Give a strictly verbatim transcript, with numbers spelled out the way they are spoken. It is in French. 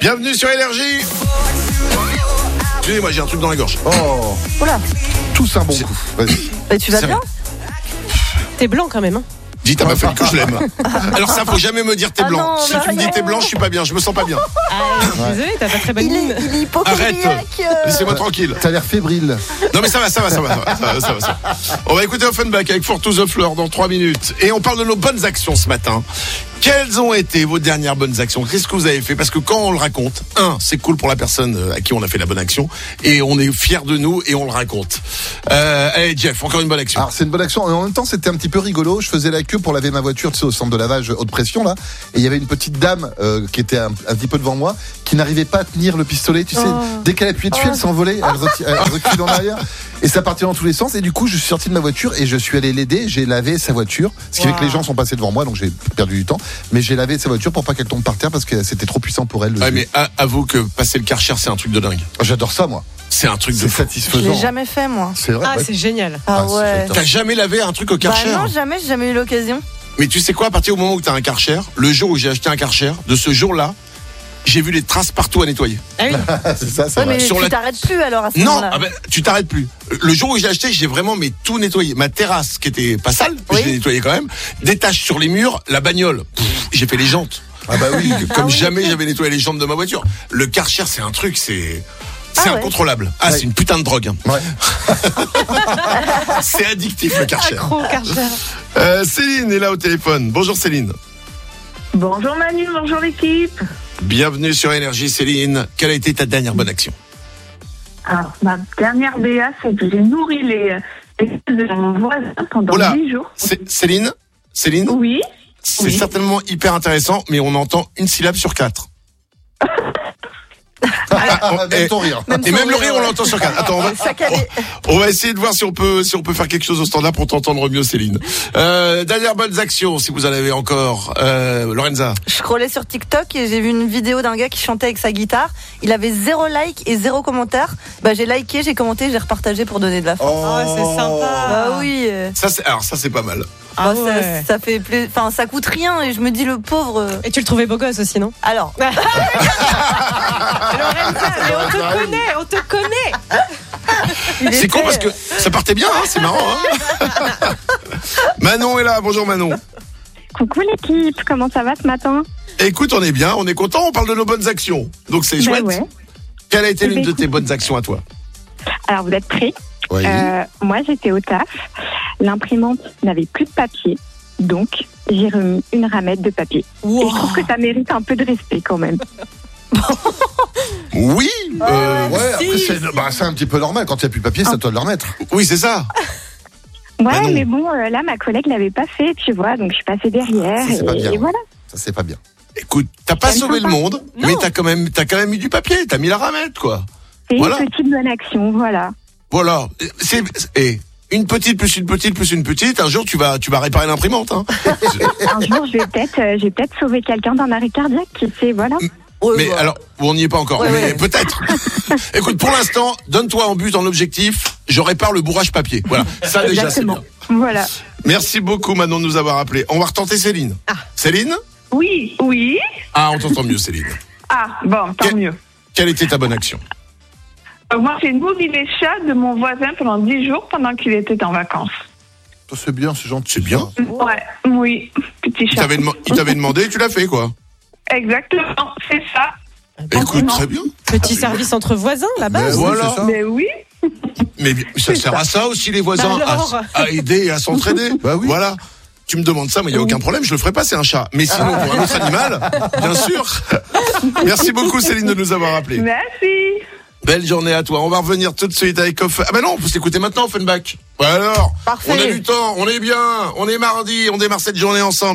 Bienvenue sur Énergie. Excusez-moi, j'ai un truc dans la gorge. Oh. Oula. Tous un bon coup. Vas-y. Et tu vas C'est bien? T'es blanc quand même, hein. Dis à ma femme que je l'aime. Alors ça, faut jamais me dire t'es Ah blanc. non, si bah tu me dis non. t'es blanc, je suis pas bien, je me sens pas bien. Ah, désolé, t'as pas très bonne Il mine. est, il est hypochondriaque. Arrête. euh. Laissez-moi tranquille. T'as l'air fébrile. Non mais ça va, ça va, ça va, ça va, ça va, ça va, ça va. On va écouter Offenbach avec For to the Floor dans trois minutes. Et on parle de nos bonnes actions ce matin. Quelles ont été vos dernières bonnes actions? Qu'est-ce que vous avez fait? Parce que quand on le raconte, un, c'est cool pour la personne à qui on a fait la bonne action, et on est fiers de nous et on le raconte. Euh, allez Jeff, encore une bonne action. Alors c'est une bonne action. Et en même temps, c'était un petit peu rigolo. Je faisais la queue pour laver ma voiture, tu sais, au centre de lavage haute pression là. Et il y avait une petite dame euh, qui était un, un petit peu devant moi, qui n'arrivait pas à tenir le pistolet. Tu sais, Oh. dès qu'elle appuyait dessus, Oh. elle s'envolait, elle, reti- elle reculait en arrière. Et ça partait dans tous les sens. Et du coup, je suis sorti de ma voiture et je suis allé l'aider. J'ai lavé sa voiture. Ce qui Wow. fait que les gens sont passés devant moi, donc j'ai perdu du temps. Mais j'ai lavé sa voiture pour pas qu'elle tombe par terre parce que c'était trop puissant pour elle. le Ouais, jeu. mais a- avoue que passer le Karcher, c'est un truc de dingue. J'adore ça, moi. C'est un truc de C'est fou. Je satisfaisant. l'ai jamais fait, moi. C'est vrai. Ah, ouais. c'est génial. Ah, Ah, c'est ouais. j'adore. T'as jamais lavé un truc au Bah Karcher? non, jamais, j'ai jamais eu l'occasion. Mais tu sais quoi, à partir du moment où tu as un Karcher, le jour où j'ai acheté un Karcher, de ce jour-là, j'ai vu les traces partout à nettoyer. Ah oui. c'est ça, c'est Ouais, vrai. mais Sur tu la- t'arrêtes plus alors à ce Non, moment-là. ah ben, tu t'arrêtes plus. Le jour où j'ai acheté, j'ai vraiment mais tout nettoyé. Ma terrasse, qui était pas sale, Oui. je l'ai nettoyée quand même. Des taches sur les murs, la bagnole. Pff, j'ai fait les jantes. Ah bah oui. Comme Ah oui, jamais ok. j'avais nettoyé les jantes de ma voiture. Le Karcher, c'est un truc, c'est... C'est Ah ouais. incontrôlable. Ah, Ouais. c'est une putain de drogue. hein. Ouais. C'est addictif, le Karcher. Accro, Karcher. Euh, Céline est là au téléphone. Bonjour Céline. Bonjour Manu, bonjour l'équipe. Bienvenue sur Énergie Céline. Quelle a été ta dernière bonne action? Alors, ma dernière B A, c'est que j'ai nourri les, les fesses de mon voisin pendant Oula. dix jours. C- Céline Céline Oui. C'est Oui. certainement hyper intéressant, mais on entend une syllabe sur quatre. Ah, et- même ton rire. Et même le rire, on l'entend sur quatre. Attends, on va, Saccadé. on va essayer de voir si on peut, si on peut faire quelque chose au standard pour t'entendre mieux, Céline. Euh, dernière bonnes actions, si vous en avez encore. Euh, Lorenza. Je scrollais sur TikTok et j'ai vu une vidéo d'un gars qui chantait avec sa guitare. Il avait zéro like et zéro commentaire. Bah j'ai liké, j'ai commenté, j'ai repartagé pour donner de la force. Oh, c'est sympa. Bah oui. euh, Ça, c'est, alors ça, c'est pas mal. Ah bah, ouais. ça, ça fait plus, enfin ça coûte rien et je me dis le pauvre. euh, Et tu le trouvais beau gosse aussi, non? Alors, Lorenza, mais on te connaît, on te connaît. il C'est était- con parce que ça partait bien, hein, c'est marrant. Hein. Manon est là. Bonjour Manon. Coucou l'équipe, comment ça va ce matin? Écoute, on est bien, on est content, on parle de nos bonnes actions. Donc c'est Ben chouette. ouais. Quelle a été Eh l'une ben, de tes bonnes actions à toi? Alors vous êtes prêts? Oui. Euh, moi j'étais au taf, l'imprimante n'avait plus de papier, donc j'ai remis une ramette de papier. Et je trouve que ça mérite un peu de respect quand même. Oui, euh, Ouais, Si. après c'est bah, c'est un petit peu normal. Quand il n'y a plus de papier, c'est à toi de le remettre. oui, c'est ça. Ouais, Bah non. mais bon, euh, là ma collègue l'avait pas fait, tu vois, donc je suis passée derrière Ça, c'est et, pas bien. et voilà. Ça, c'est pas bien. Écoute, t'as pas C'est sauvé le sympa. monde, Non. mais t'as quand même, t'as quand même mis du papier, t'as mis la ramette, quoi. C'est Voilà. une petite bonne action, voilà. Voilà. C'est, et une petite plus une petite plus une petite. Un jour, tu vas, tu vas réparer l'imprimante. Hein. Un jour je vais peut-être euh, je vais peut-être sauver quelqu'un d'un arrêt cardiaque, qui sait, voilà. Ouais, mais bah, alors, on n'y est pas encore. Ouais, mais ouais. peut-être. Écoute, pour l'instant, donne-toi en but, en objectif. Je répare le bourrage papier. Voilà. Ça déjà, c'est Exactement. bien. Voilà. Merci beaucoup, Manon, de nous avoir appelé. On va retenter Céline. Ah. Céline. Oui, oui. Ah, on t'entend mieux, Céline. Ah, bon, tant Quel- mieux. Quelle était ta bonne action? Euh, moi, j'ai nourri les chats de mon voisin pendant dix jours pendant qu'il était en vacances. Ça, c'est bien, c'est gentil. C'est bien. Ouais, oui, petit Il chat. t'avait, dema- il t'avait demandé, tu l'as fait, quoi. Exactement, c'est ça. Écoute, très bien. Petit service entre voisins, là-bas. Mais oui, Voilà. c'est ça. Mais oui. Mais ça sert à ça aussi, les voisins, Bah alors. à, à aider et à s'entraider. Bah oui. Voilà. Tu me demandes ça, mais il n'y a aucun problème, je le ferai pas, c'est un chat. Mais sinon, pour un autre animal, bien sûr. Merci beaucoup, Céline, de nous avoir appelés. Merci. Belle journée à toi. On va revenir tout de suite avec Off. Ah ben non, faut s'écouter maintenant, Offenbach. Ouais alors, Parfait. on a du temps, on est bien, on est mardi, on démarre cette journée ensemble.